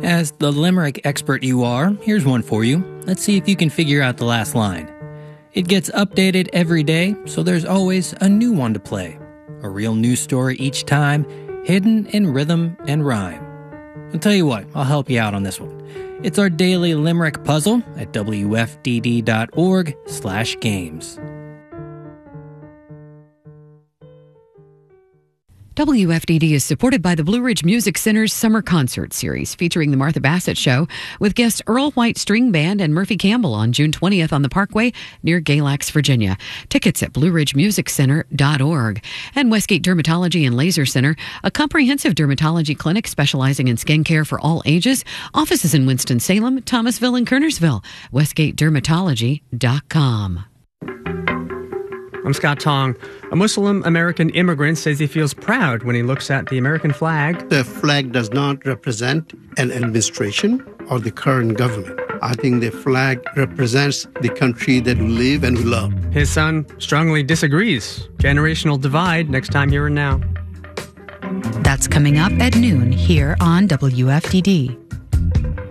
As the limerick expert you are, here's one for you. Let's see if you can figure out the last line. It gets updated every day, so there's always a new one to play. A real news story each time, hidden in rhythm and rhyme. I'll tell you what, I'll help you out on this one. It's our daily limerick puzzle at wfdd.org/games. WFDD is supported by the Blue Ridge Music Center's Summer Concert Series, featuring the Martha Bassett Show, with guests Earl White String Band and Murphy Campbell on June 20th on the Parkway near Galax, Virginia. Tickets at BlueRidgeMusicCenter.org. And Westgate Dermatology and Laser Center, a comprehensive dermatology clinic specializing in skincare for all ages. Offices in Winston-Salem, Thomasville, and Kernersville. WestgateDermatology.com. I'm Scott Tong. A Muslim American immigrant says he feels proud when he looks at the American flag. The flag does not represent an administration or the current government. I think the flag represents the country that we live and we love. His son strongly disagrees. Generational divide next time Here and Now. That's coming up at noon here on WFDD.